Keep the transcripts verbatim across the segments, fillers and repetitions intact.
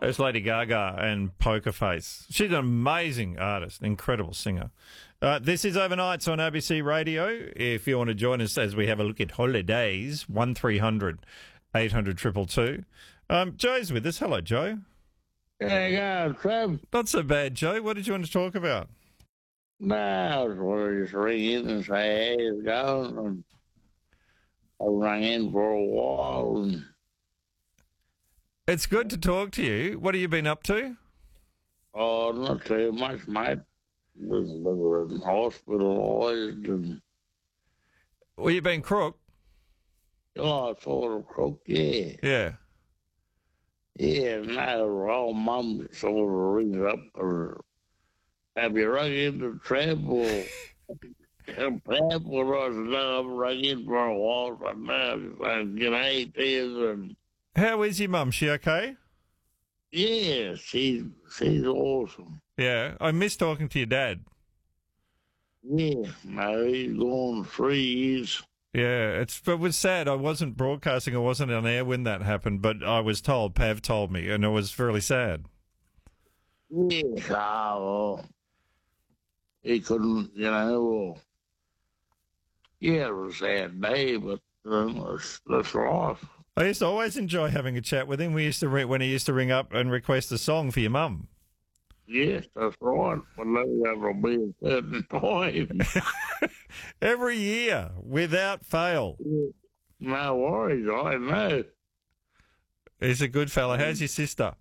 It's Lady Gaga and Poker Face. She's an amazing artist, incredible singer. Uh, this is Overnights on A B C Radio. If you want to join us as we have a look at holidays, one three hundred eight hundred two two two. Um, Joe's with us. Hello, Joe. Yeah, yeah, Trev. Not so bad, Joe. What did you want to talk about? No, I was going to just ring in and say, hey, it's going. And I rang in for a while. And It's good to talk to you. What have you been up to? oh, not too much, mate. Was in hospitalised and Well, you've been crook. oh, sort of crook, yeah. Yeah. Yeah, now her old mum sort of rings up or have you rung into travel? Travel, I said, no, I've rung in for a while, but now I'm get eight years and How is your mum? She okay? yeah, she's she's awesome. Yeah. I miss talking to your dad. Yeah, no, he's gone three years. Yeah, it's it was sad. I wasn't broadcasting. I wasn't on air when that happened, but I was told. Pav told me, and it was really sad. Yeah, oh, well, he couldn't, you know. Well, yeah, it was a sad day, but um, that's, that's life. I used to always enjoy having a chat with him. We used to ring, when he used to ring up and request a song for your mum. Yes, that's right. But that will be a certain time. Every year, without fail. No worries, I know. He's a good fella. How's your sister?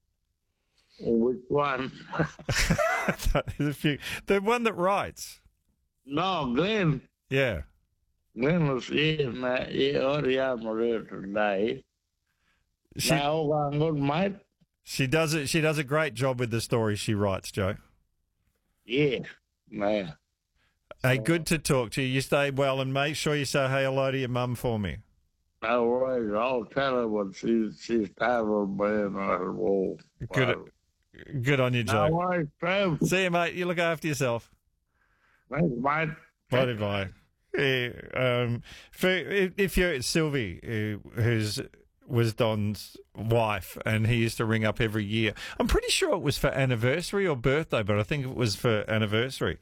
Which one? There's a few. The one that writes. No, Glenn. Yeah. Glenn was here, mate. Yeah, I had my her today. She, now, all going good, mate. she does it. She does a great job with the stories she writes, Joe. Yeah, man. Hey, good to talk to you. You stay well, and make sure you say hey hello to your mum for me. No worries. I'll tell her what she's she's tired man. I said, well, Good, well, good on you, no Joe. worries, Trev. See you, mate. You look after yourself. Thanks, mate. Bye bye. Yeah, um, for, if if you're Sylvie, who, who's was Don's wife, and he used to ring up every year. I'm pretty sure it was for anniversary or birthday, but I think it was for anniversary.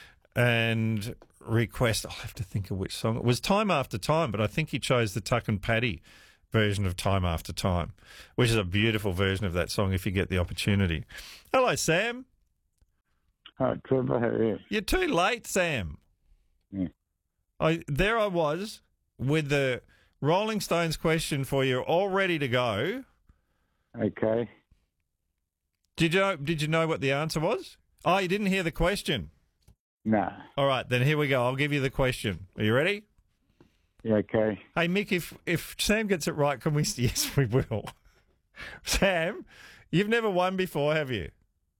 And request, I'll have to think of which song. It was Time After Time, but I think he chose the Tuck and Paddy version of Time After Time, which is a beautiful version of that song if you get the opportunity. Hello, Sam. Hi, Trevor. How are you? You're too late, Sam. Yeah. I There I was with the Rolling Stones question for you, all ready to go. Okay. Did you know, did you know what the answer was? Oh, you didn't hear the question. No. All right, then here we go. I'll give you the question. Are you ready? Yeah, okay. Hey, Mick, if, if Sam gets it right, can we... Yes, we will. Sam, you've never won before, have you?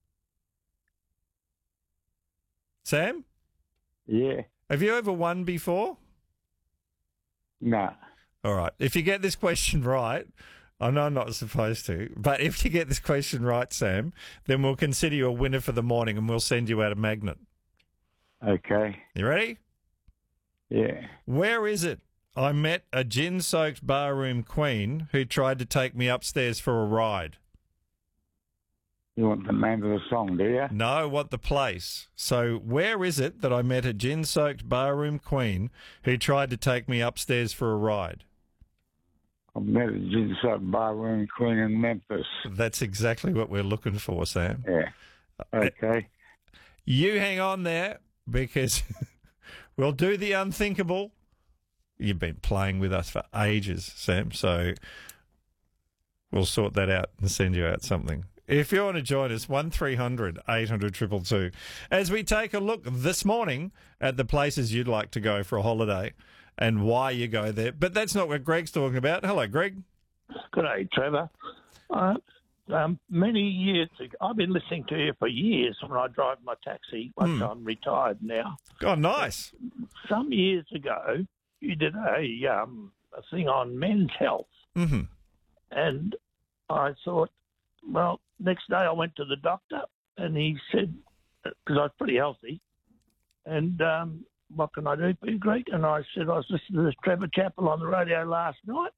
Sam? Yeah. Have you ever won before? No. All right. If you get this question right, I know I'm not supposed to, but if you get this question right, Sam, then we'll consider you a winner for the morning and we'll send you out a magnet. Okay. You ready? Yeah. Where is it? I met a gin-soaked barroom queen who tried to take me upstairs for a ride. You want the name of the song, do you? No, I want the place. So where is it that I met a gin-soaked barroom queen who tried to take me upstairs for a ride? I met a gin-soaked barroom queen in Memphis. That's exactly what we're looking for, Sam. Yeah. Okay. You hang on there because we'll do the unthinkable. You've been playing with us for ages, Sam, so we'll sort that out and send you out something. If you want to join us, one three hundred eight hundred two two two. As we take a look this morning at the places you'd like to go for a holiday and why you go there. But that's not what Greg's talking about. Hello, Greg. Good day, Trevor. Uh, um, many years ago, I've been listening to you for years when I drive my taxi, once Hmm. I'm retired now. Oh, nice. Some years ago, you did a, um, a thing on men's health, Mm-hmm. and I thought, well, next day I went to the doctor, and he said, because I was pretty healthy, and um, what can I do for you, Greg? And I said, I was listening to this Trevor Chappell on the radio last night,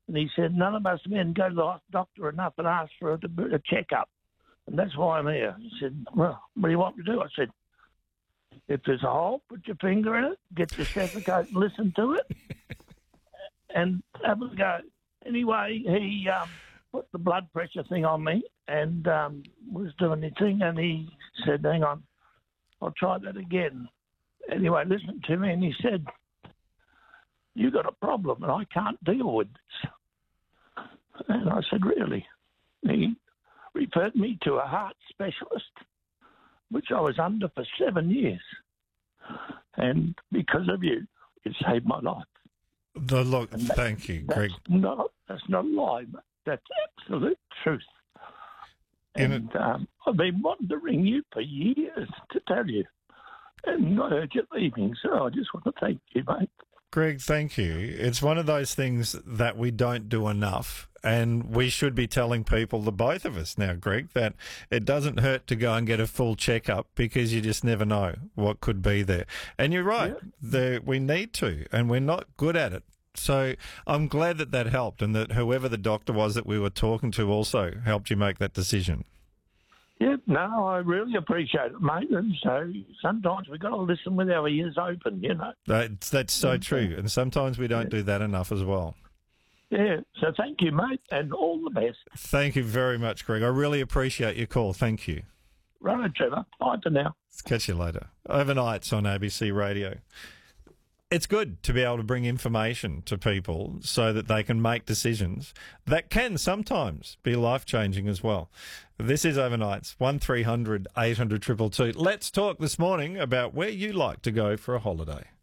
And he said, none of us men go to the doctor enough and ask for a, a checkup. And that's why I'm here. He said, well, what do you want me to do? I said, if there's a hole, put your finger in it, get your stethoscope and listen to it, and have a go. Anyway, he um, put the blood pressure thing on me and um, was doing his thing, and he said, hang on, I'll try that again. Anyway, listen to me, and he said, you got a problem, and I can't deal with this. And I said, really? He referred me to a heart specialist, which I was under for seven years. And because of you, it saved my life. The look, And that- thank you, That's Greg. not, that's not a lie, but that's absolute truth. In And um, I've been wanting to ring you for years to tell you. And I heard you leaving, so I just want to thank you, mate. Greg, thank you. It's one of those things that we don't do enough, and we should be telling people, the both of us now, Greg, that it doesn't hurt to go and get a full checkup because you just never know what could be there. And you're right, Yeah. there, we need to, and we're not good at it. So I'm glad that that helped, and that whoever the doctor was that we were talking to also helped you make that decision. Yeah, no, I really appreciate it, mate. And so sometimes we've got to listen with our ears open, you know. That's, that's so true, and sometimes we don't do that enough as well. Yeah, so thank you, mate, and all the best. Thank you very much, Greg. I really appreciate your call. Thank you. Right, Trevor. Bye for now. Catch you later. Overnights on A B C Radio. It's good to be able to bring information to people so that they can make decisions that can sometimes be life-changing as well. This is Overnights, one three hundred eight hundred two two two. Let's talk this morning about where you like to go for a holiday.